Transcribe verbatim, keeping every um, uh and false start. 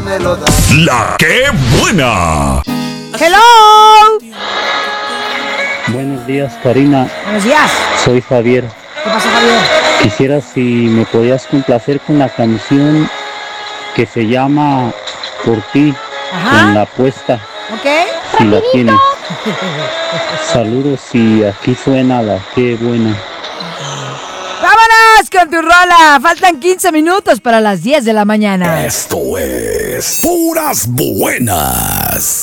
me lo da. La que buena. Hello. Buenos días, Karina. Buenos días. Soy Javier. ¿Qué pasa, Javier? Quisiera si me podías complacer con la canción que se llama Por ti, Ajá. con la apuesta, ¿Ok? si la tienes. Saludos y aquí suena la que buena. ¡Vámonos con tu rola! Faltan quince minutos para las diez de la mañana. Esto es Puras Buenas.